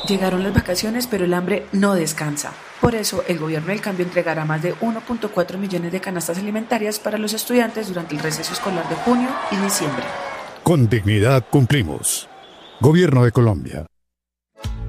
Llegaron las vacaciones, pero el hambre no descansa. Por eso, el Gobierno del Cambio entregará más de 1.4 millones de canastas alimentarias para los estudiantes durante el receso escolar de junio y diciembre. Con dignidad cumplimos. Gobierno de Colombia.